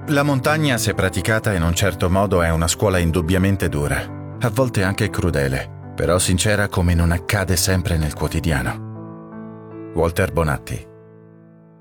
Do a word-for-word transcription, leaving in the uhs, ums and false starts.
La montagna, se praticata in un certo modo, è una scuola indubbiamente dura, a volte anche crudele, però sincera come non accade sempre nel quotidiano. Walter Bonatti.